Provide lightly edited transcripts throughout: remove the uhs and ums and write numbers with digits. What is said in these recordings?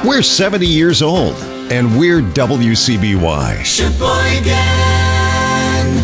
We're 70 years old, and we're WCBY. Sheboygan!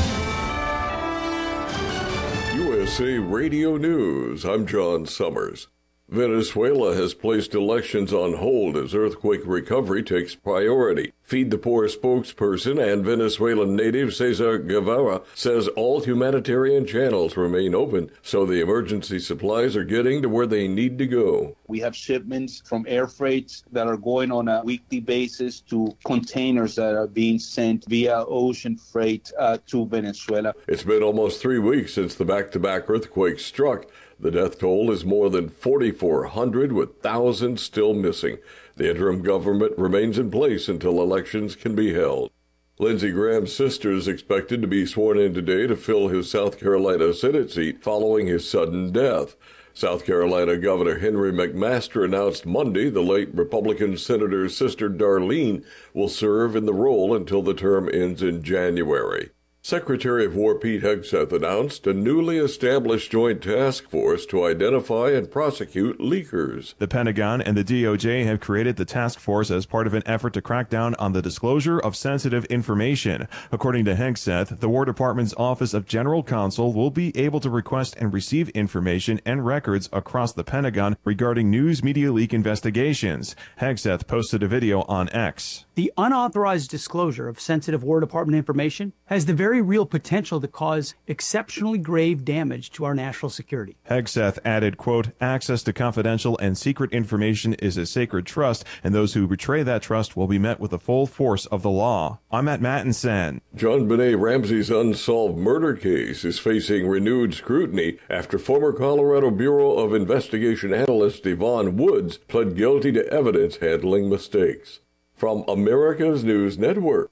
USA Radio News, I'm John Summers. Venezuela has placed elections on hold as earthquake recovery takes priority. Feed the Poor spokesperson and Venezuelan native Cesar Guevara says all humanitarian channels remain open, so the emergency supplies are getting to where they need to go. We have shipments from air freights that are going on a weekly basis to containers that are being sent via ocean freight to Venezuela. It's been almost 3 weeks since the back-to-back earthquake struck. The death toll is more than 4,400, with thousands still missing. The interim government remains in place until elections can be held. Lindsey Graham's sister is expected to be sworn in today to fill his South Carolina Senate seat following his sudden death. South Carolina Governor Henry McMaster announced Monday the late Republican senator's sister Darlene will serve in the role until the term ends in January. Secretary of War Pete Hegseth announced a newly established joint task force to identify and prosecute leakers. The Pentagon and the DOJ have created the task force as part of an effort to crack down on the disclosure of sensitive information. According to Hegseth, the War Department's Office of General Counsel will be able to request and receive information and records across the Pentagon regarding news media leak investigations. Hegseth posted a video on X. The unauthorized disclosure of sensitive War Department information has the very real potential to cause exceptionally grave damage to our national security. Hegseth added, quote, access to confidential and secret information is a sacred trust, and those who betray that trust will be met with the full force of the law. I'm Matt Mattinson. JonBenet Ramsey's unsolved murder case is facing renewed scrutiny after former Colorado Bureau of Investigation analyst Yvonne Woods pled guilty to evidence handling mistakes. From America's News Network,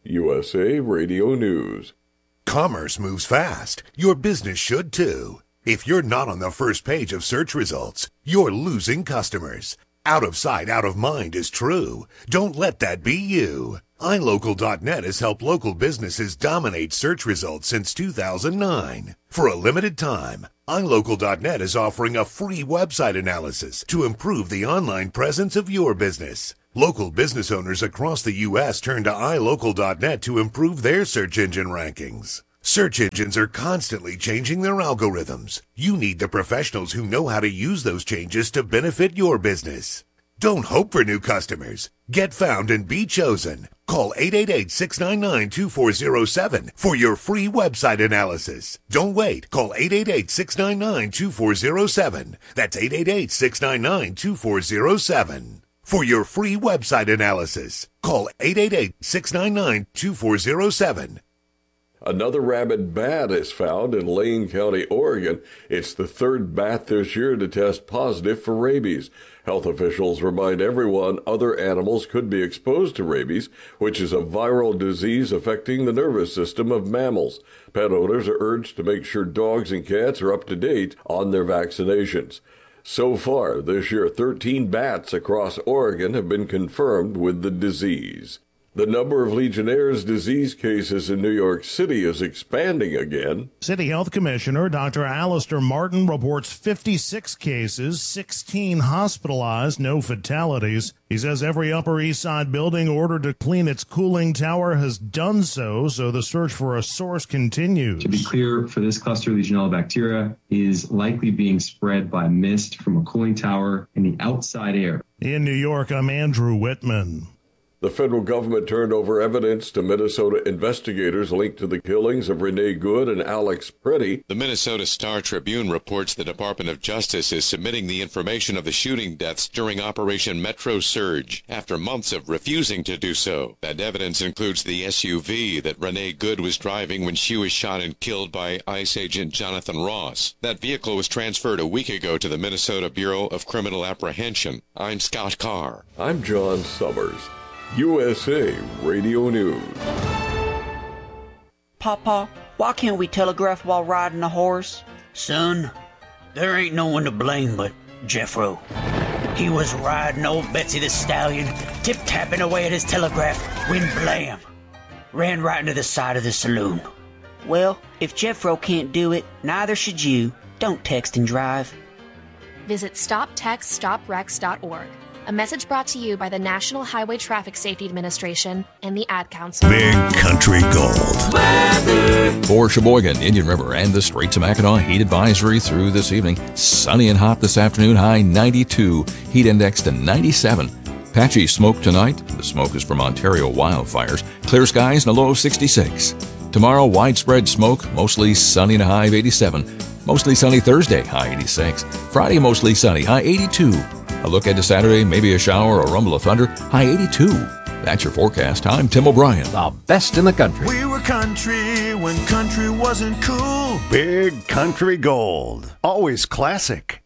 USA Radio News. Commerce moves fast. Your business should too. If you're not on the first page of search results, you're losing customers. Out of sight, out of mind is true. Don't let that be you. iLocal.net has helped local businesses dominate search results since 2009. For a limited time, iLocal.net is offering a free website analysis to improve the online presence of your business. Local business owners across the U.S. turn to iLocal.net to improve their search engine rankings. Search engines are constantly changing their algorithms. You need the professionals who know how to use those changes to benefit your business. Don't hope for new customers. Get found and be chosen. Call 888-699-2407 for your free website analysis. Don't wait. Call 888-699-2407. That's 888-699-2407. For your free website analysis, call 888-699-2407. Another rabid bat is found in Lane County, Oregon. It's the third bat this year to test positive for rabies. Health officials remind everyone other animals could be exposed to rabies, which is a viral disease affecting the nervous system of mammals. Pet owners are urged to make sure dogs and cats are up to date on their vaccinations. So far, this year, 13 bats across Oregon have been confirmed with the disease. The number of Legionnaire's disease cases in New York City is expanding again. City Health Commissioner Dr. Alistair Martin reports 56 cases, 16 hospitalized, no fatalities. He says every Upper East Side building ordered to clean its cooling tower has done so the search for a source continues. To be clear, for this cluster, Legionella bacteria is likely being spread by mist from a cooling tower in the outside air. In New York, I'm Andrew Whitman. The federal government turned over evidence to Minnesota investigators linked to the killings of Renee Good and Alex Pretty. The Minnesota Star-Tribune reports the Department of Justice is submitting the information of the shooting deaths during Operation Metro Surge after months of refusing to do so. That evidence includes the SUV that Renee Good was driving when she was shot and killed by ICE agent Jonathan Ross. That vehicle was transferred a week ago to the Minnesota Bureau of Criminal Apprehension. I'm Scott Carr. I'm John Summers. USA Radio News. Papa, why can't we telegraph while riding a horse? Son, there ain't no one to blame but Jeffro. He was riding old Betsy the Stallion, tip-tapping away at his telegraph, when blam! Ran right into the side of the saloon. Well, if Jeffro can't do it, neither should you. Don't text and drive. Visit StopTextStopWrecks.org. A message brought to you by the National Highway Traffic Safety Administration and the Ad Council. Big Country Gold. For Sheboygan, Indian River, and the Straits of Mackinac, heat advisory through this evening. Sunny and hot this afternoon, high 92. Heat index to 97. Patchy smoke tonight. The smoke is from Ontario wildfires. Clear skies and a low of 66. Tomorrow, widespread smoke, mostly sunny and a high of 87. Mostly sunny Thursday, high 86. Friday, mostly sunny, high 82. A look into Saturday, maybe a shower or rumble of thunder, high 82. That's your forecast. I'm Tim O'Brien. The best in the country. We were country when country wasn't cool. Big Country Gold. Always classic.